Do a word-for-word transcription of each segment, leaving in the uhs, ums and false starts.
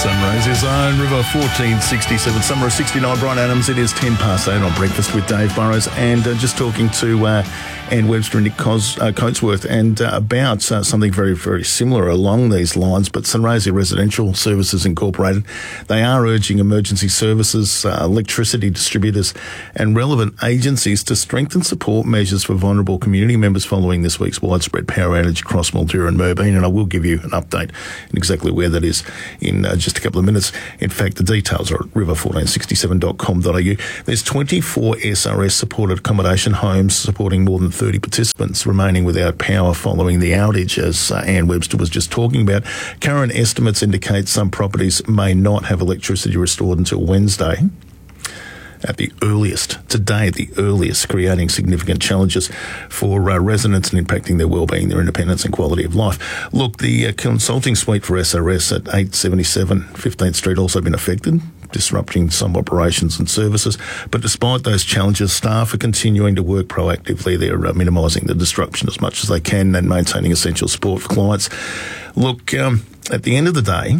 Sunrises on River fourteen sixty-seven, Summer of sixty-nine. Brian Adams, it is ten past eight on Breakfast with Dave Burrows, and uh, just talking to uh, Anne Webster and Nick Cos- uh, Coatsworth and uh, about uh, something very, very similar along these lines, but Sunraysia Residential Services Incorporated, they are urging emergency services, uh, electricity distributors and relevant agencies to strengthen support measures for vulnerable community members following this week's widespread power outage across Mildura and Moorabool, and I will give you an update on exactly where that is in uh, just a couple of minutes. In fact, the details are at river fourteen sixty-seven dot com dot a u. There's twenty-four S R S-supported accommodation homes supporting more than thirty participants remaining without power following the outage, as uh, Anne Webster was just talking about. Current estimates indicate some properties may not have electricity restored until Wednesday at the earliest, today at the earliest, creating significant challenges for uh, residents and impacting their wellbeing, their independence and quality of life. Look, the uh, consulting suite for S R S at eight seventy-seven fifteenth Street also been affected, disrupting some operations and services. But despite those challenges, staff are continuing to work proactively. They're uh, minimising the disruption as much as they can and maintaining essential support for clients. Look, um, at the end of the day,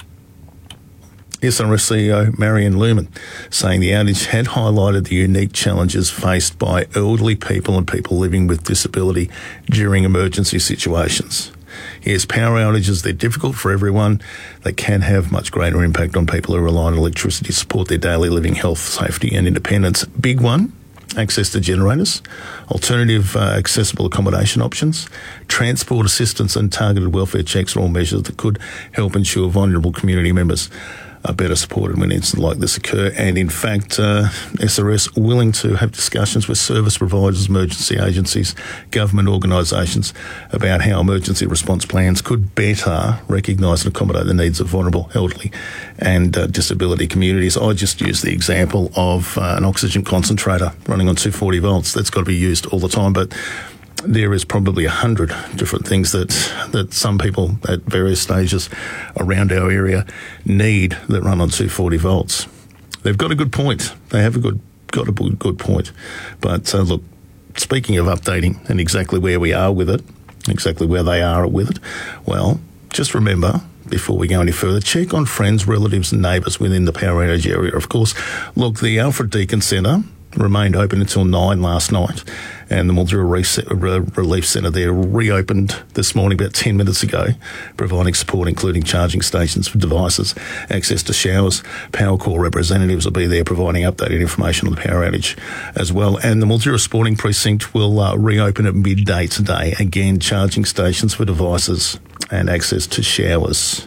S R S C E O Marion Lumen saying the outage had highlighted the unique challenges faced by elderly people and people living with disability during emergency situations. Yes, power outages, they're difficult for everyone. They can have much greater impact on people who rely on electricity to support their daily living, health, safety and independence. Big one, access to generators, alternative uh, accessible accommodation options, transport assistance and targeted welfare checks are all measures that could help ensure vulnerable community members are better supported when incidents like this occur. And in fact, uh, S R S willing to have discussions with service providers, emergency agencies, government organisations about how emergency response plans could better recognise and accommodate the needs of vulnerable, elderly and uh, disability communities. I just use the example of uh, an oxygen concentrator running on two forty volts. That's got to be used all the time, but there is probably a hundred different things that that some people at various stages around our area need that run on two forty volts. They've got a good point. They have a good got a good point. But uh, look, speaking of updating and exactly where we are with it, exactly where they are with it, well, just remember, before we go any further, check on friends, relatives and neighbours within the power outage area. Of course, look, the Alfred Deakin Centre remained open until nine last night, and the Mildura Relief Centre there reopened this morning about ten minutes ago, providing support including charging stations for devices, access to showers. Powercor representatives will be there providing updated information on the power outage as well. And the Mildura Sporting Precinct will uh, reopen at midday today. Again, charging stations for devices and access to showers.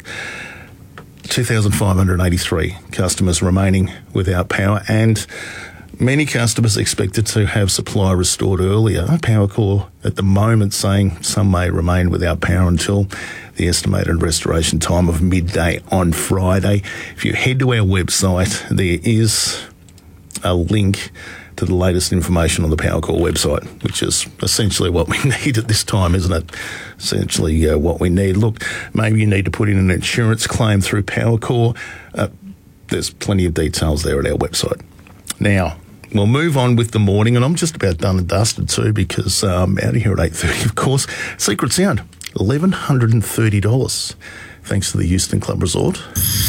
two thousand five hundred eighty-three customers remaining without power, and many customers expected to have supply restored earlier. Powercor at the moment saying some may remain without power until the estimated restoration time of midday on Friday. If you head to our website, there is a link to the latest information on the Powercor website, which is essentially what we need at this time, isn't it? Essentially uh, what we need. Look, maybe you need to put in an insurance claim through Powercor. Uh, there's plenty of details there at our website. Now, we'll move on with the morning, and I'm just about done and dusted too, because I'm out of here at eight thirty, of course. Secret Sound, one thousand one hundred thirty dollars, thanks to the Euston Club Resort.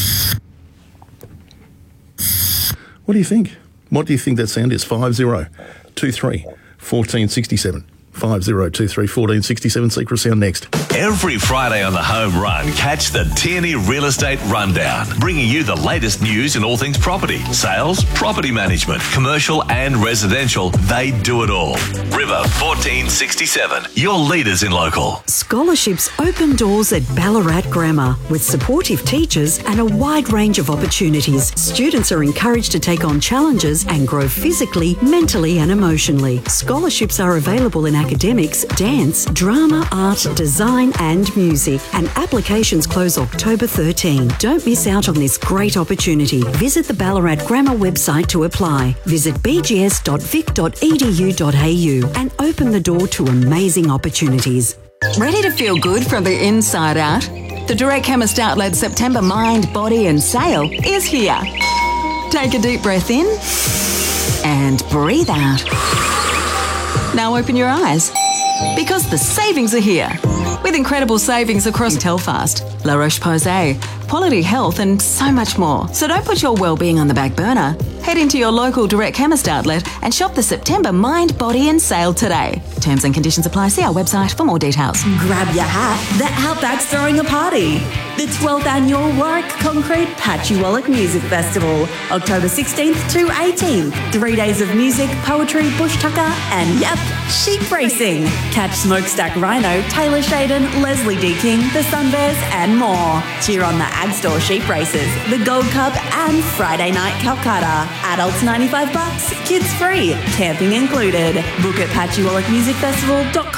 What do you think? What do you think that sound is? five zero two three one four six seven. five zero two three one four six seven. Secret Sound next. Every Friday on the Home Run, catch the Tierney Real Estate Rundown, bringing you the latest news in all things property, sales, property management, commercial and residential. They do it all. River fourteen sixty-seven, your leaders in local. Scholarships open doors at Ballarat Grammar with supportive teachers and a wide range of opportunities. Students are encouraged to take on challenges and grow physically, mentally and emotionally. Scholarships are available in academics, dance, drama, art, design and music, and applications close October thirteenth. Don't miss out on this great opportunity. Visit the Ballarat Grammar website to apply. Visit b g s dot vic dot e d u dot a u and open the door to amazing opportunities. Ready to feel good from the inside out? The Direct Chemist Outlet September Mind, Body and Sale is here. Take a deep breath in and breathe out. Now open your eyes, because the savings are here. With incredible savings across Telfast, La Roche-Posay, quality health and so much more. So don't put your well-being on the back burner. Head into your local Direct Chemist outlet and shop the September Mind, Body and Sale today. Terms and conditions apply. See our website for more details. Grab your hat, the Outback's throwing a party. The twelfth Annual Warwick Concrete Patchy Wallet Music Festival, October sixteenth to eighteenth. Three days of music, poetry, bush tucker and, yep, sheep racing. Catch Smokestack Rhino, Taylor Shaden, Leslie D. King, the Sunbears and more. Cheer on the Ag Store sheep races, the Gold Cup and Friday Night Calcutta. Adults ninety-five bucks, kids free, camping included. Book at patchy wallet music festival dot com.